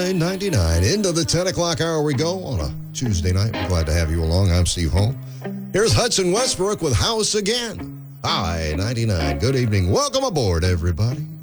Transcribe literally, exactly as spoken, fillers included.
I ninety-nine. Into the ten o'clock hour we go on a Tuesday night. We're glad to have you along. I'm Steve Holm. Here's Hudson Westbrook with House Again. I ninety-nine. Good evening. Welcome aboard, everybody.